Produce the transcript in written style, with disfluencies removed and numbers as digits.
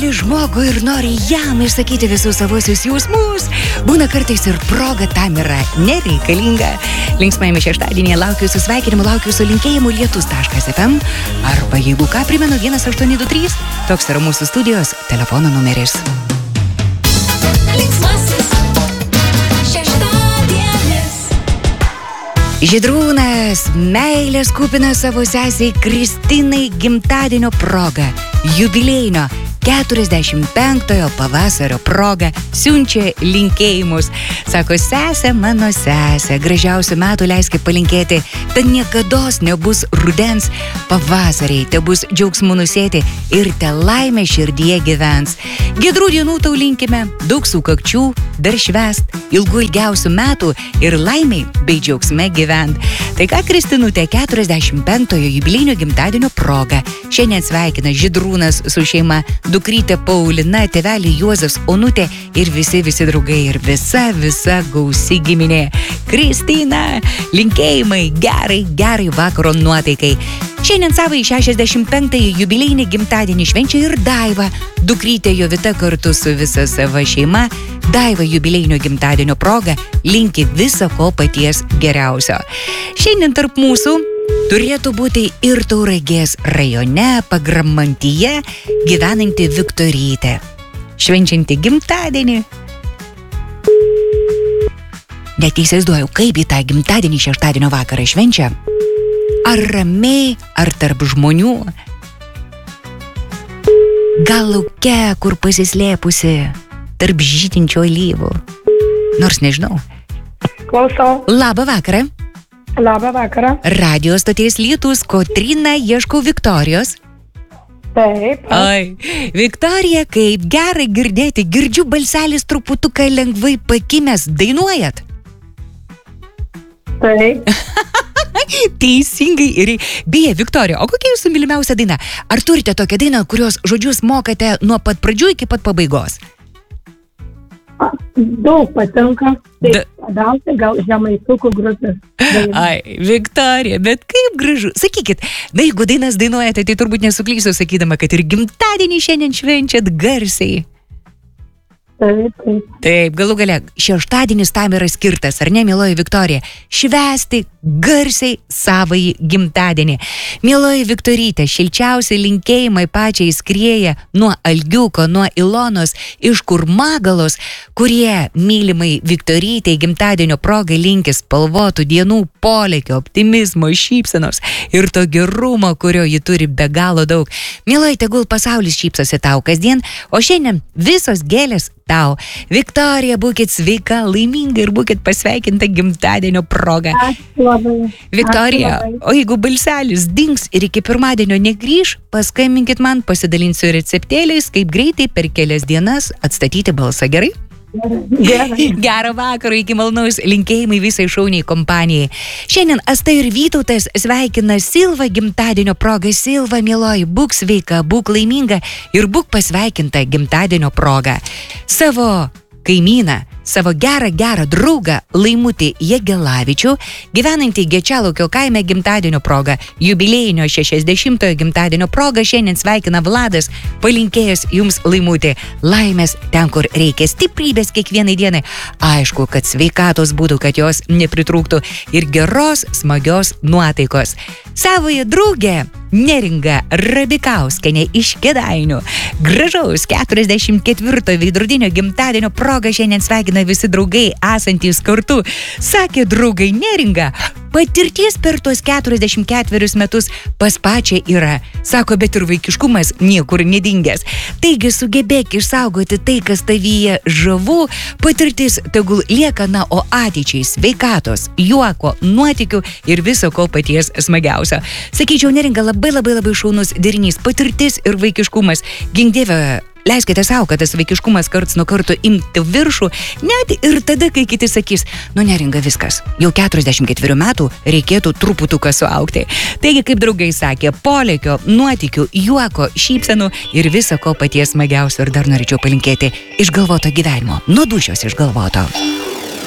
myli žmogų ir nori jam išsakyti visus savosius jausmus, būna kartais ir proga tam yra nereikalinga. Linksmajame šeštadienėje laukiu jūsų sveikinimų, laukiu jūsų linkėjimų lietus.fm arba jeigu ką primenu 1823, toks yra mūsų studijos telefono numeris. Žydrūnas meilės kupina savo sesiai Kristinai gimtadienio proga, jubiliejinio 45-ojo pavasario proga siunčia linkėjimus. Sako, sesė, mano sesė, gražiausių metų leiskit palinkėti, tad niekados nebus rudens, pavasariai, te bus džiaugsmų nusėti ir te laimė širdyje gyvens. Giedrų dienų tau linkime, daug sukakčių, dar švęst, ilgų ilgiausių metų ir laimiai bei džiaugsme gyvent. Tai ką, Kristinutė, 45-ojo jubiliejinio gimtadienio proga šiandien sveikina Žydrūnas su šeima, dukrytė Paulina, tėvelį Juozas, Onutė ir visi draugai ir visa gausi giminė. Kristina, linkėjimai gerai vakaro nuotaikai. Šiandien savo 65-ąjį jubiliejinį gimtadienį švenčia ir Daiva, dukrytė Jovita kartu su visa savo šeima. Daiva jubiliejinio gimtadienio proga linki viso ko paties geriausio. Šiandien tarp mūsų turėtų būti ir Tauragės rajone Pagramantyje gyvenanti Viktorytė, švenčianti gimtadienį. Net įsivaizduoju, kaip į tą gimtadienį šeštadienio vakarą švenčia. Ar ramiai, ar tarp žmonių? Gal lauke, kur pasislėpusi, tarp žydinčio alyvų? Nors nežinau. Klausau. Labą vakarą. Labą vakarą. Radio stoties Lietus, Kotryna, ieškau Viktorijos. Taip. Ai, Viktorija, kaip gerai girdėti, girdžiu balselis truputuką lengvai pakimęs, dainuojat? Taip. Teisingai ir beje, Viktorija, o kokia jūsų mylimiausia daina? Ar turite tokią dainą, kurios žodžius mokate nuo pat pradžių iki pat pabaigos? Daug patinka. Labiausiai gal Žemaitukų grupės. Ai, Viktorija, bet kaip gražu. Sakykit, na jeigu dainas dainuojate, tai turbūt nesuklysiu sakydama, kad ir gimtadienį šiandien švenčiat garsiai. Taip, galų gale, šeštadienis tam yra skirtas, ar ne, mieloji Viktorija, švęsti garsiai savąjį gimtadienį. Mieloji Viktorytė, šilčiausi linkėjimai pačiai skrieja nuo Algiuko, nuo Ilonos, iš Kurmagalos, kurie mylimai Viktorytei gimtadienio progai linki spalvotų dienų, polėkio, optimizmo, šypsenos ir to gerumo, kurio ji turi be galo daug. Mieloji, tegul pasaulis šypsosi tau kasdien, o šiandien visos gėlės tau. Viktorija, būkit sveika, laiminga ir būkit pasveikinta gimtadienio proga. Ačiū labai. Viktorija, o jeigu balselis dings ir iki pirmadienio negrįš, paskambinkit man, pasidalinsiu receptėliais, kaip greitai per kelias dienas atstatyti balsą, gerai? Gerai. Gerą vakarą, iki malonaus, linkėjimai visai šauniai kompanijai. Šiandien Asta ir Vytautas sveikina Silvą gimtadienio progą. Silva, mieloji, būk sveika, būk laiminga ir būk pasveikinta gimtadienio proga. Savo kaimyną, savo gerą draugą Laimutį Jagelavičių, gyvenantį Gečalaukio kaime gimtadienio proga, jubiliejinio 60-ojo gimtadienio proga šiandien sveikina Vladas, palinkėjęs jums, Laimutį, laimės ten, kur reikia, stiprybės kiekvienai dienai, aišku, kad sveikatos būtų, kad jos nepritrūktų ir geros, smagios nuotaikos. Savoje draugė Neringa Rabikauskienė iš Kėdainių. Gražaus 44 veidrodinio gimtadienio proga šiandien sveikina visi draugai esantys kartu. Sakė draugai Neringa, patirties per tuos 44 metus pas pačią yra. Sako, bet ir vaikiškumas niekur nedingęs. Taigi sugebėk išsaugoti tai, kas tavyje žavu, patirtis tegul lieka, na, o ateičiai sveikatos, juoko, nuotykių ir viso ko paties smagiausio. Sakyčiau, Neringa, labai šaunus derinys, patirtis ir vaikiškumas. Gink Dieve, leiskite savo, kad tas vaikiškumas karts nuo karto imti viršų, net ir tada, kai kiti sakys, nu Neringa, viskas, jau 44 metų reikėtų truputuką suaugti. Taigi, kaip draugai sakė, polėkio, nuotykių, juoko, šypsenų ir viso ko paties smagiausio. Ir dar norėčiau palinkėti išgalvoto gyvenimo, nuo dūšios išgalvoto.